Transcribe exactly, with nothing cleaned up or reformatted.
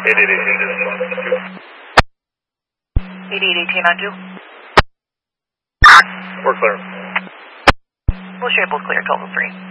eight eight eight eighteen on two. We're clear. We'll share both clear, total three.